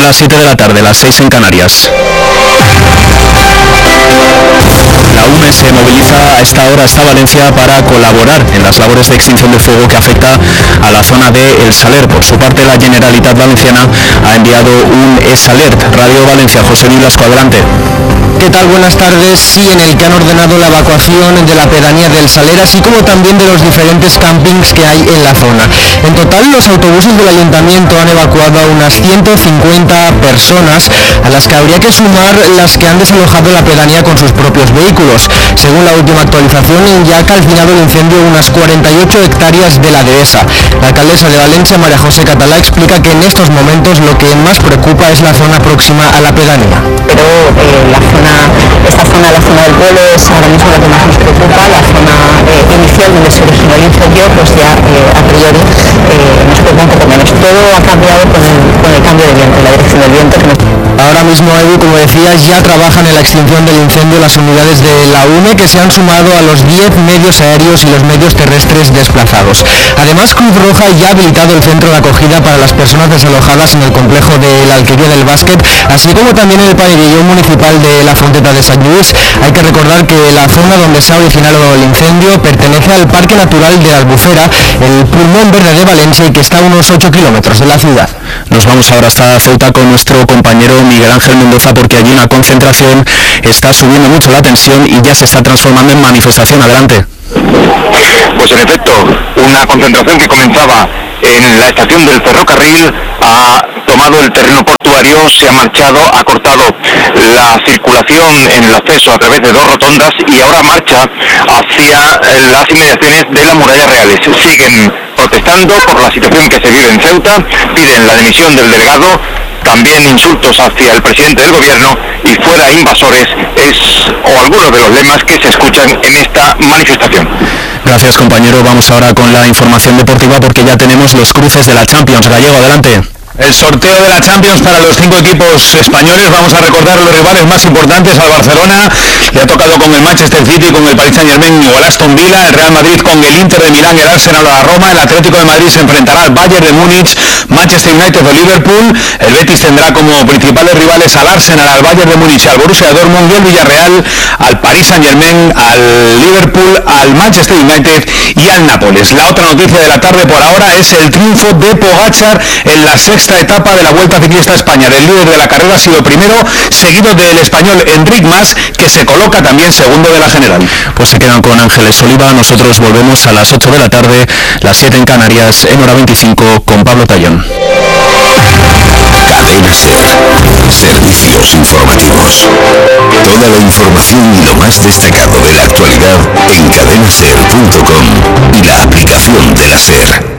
las 7 de la tarde, las 6 en Canarias. La UME se moviliza a esta hora hasta Valencia para colaborar en las labores de extinción del fuego que afecta a la zona de El Saler. Por su parte, la Generalitat Valenciana ha enviado un ESALERT. Radio Valencia, José Vilasco, adelante. ¿Qué tal? Buenas tardes. Sí, en el que han ordenado la evacuación de la pedanía del Saler, así como también de los diferentes campings que hay en la zona. En total, los autobuses del ayuntamiento han evacuado a unas 150 personas, a las que habría que sumar las que han desalojado la pedanía con sus propios vehículos. Según la última actualización, ya ha calcinado el incendio unas 48 hectáreas de la dehesa. La alcaldesa de Valencia, María José Catalá, explica que en estos momentos lo que más preocupa es la zona próxima a la pedanía. Pero la zona del pueblo es ahora mismo lo que más nos preocupa. La zona inicial donde se originó el incendio, pues ya a priori nos preocupa un poco menos. Todo ha cambiado con el cambio de viento, la dirección del viento que nos... Ahora mismo, Edu, como decías, ya trabajan en la extinción del incendio las unidades de la UME, que se han sumado a los 10 medios aéreos y los medios terrestres desplazados. Además, Cruz Roja ya ha habilitado el centro de acogida para las personas desalojadas en el complejo de la Alquería del Básquet, así como también en el pabellón municipal de la Fonteta de Sant Lluís. Hay que recordar que la zona donde se ha originado el incendio pertenece al Parque Natural de la Albufera, el pulmón verde de Valencia, y que está a unos 8 kilómetros de la ciudad. Nos vamos ahora hasta Ceuta con nuestro compañero Miguel Ángel Mendoza, porque allí una concentración está subiendo mucho la tensión y ya se está transformando en manifestación. Adelante. Pues en efecto, una concentración que comenzaba en la estación del ferrocarril ha tomado el terreno portuario, se ha marchado, ha cortado la circulación en el acceso a través de dos rotondas y ahora marcha hacia las inmediaciones de las Murallas Reales. Siguen protestando por la situación que se vive en Ceuta, piden la dimisión del delegado, también insultos hacia el presidente del gobierno y fuera invasores o algunos de los lemas que se escuchan en esta manifestación. Gracias, compañero. Vamos ahora con la información deportiva porque ya tenemos los cruces de la Champions. Gallego, adelante. El sorteo de la Champions para los 5 equipos españoles. Vamos a recordar los rivales más importantes. Al Barcelona le ha tocado con el Manchester City, con el Paris Saint-Germain o el Aston Villa. El Real Madrid con el Inter de Milán, el Arsenal o la Roma. El Atlético de Madrid se enfrentará al Bayern de Múnich, Manchester United o Liverpool. El Betis tendrá como principales rivales al Arsenal, al Bayern de Múnich, al Borussia Dortmund y el Villarreal, al Paris Saint-Germain, al Liverpool, al Manchester United y al Nápoles. La otra noticia de la tarde por ahora es el triunfo de Pogačar en la sexta etapa de la Vuelta Ciclista a España. El líder de la carrera ha sido primero, seguido del español Enric Mas, que se coloca también segundo de la general. Pues se quedan con Ángeles Oliva. Nosotros volvemos a las 8 de la tarde, las 7 en Canarias, en hora 25, con Pablo Tallón. Cadena SER. Servicios informativos. Toda la información y lo más destacado de la actualidad en cadenaser.com y la aplicación de la SER.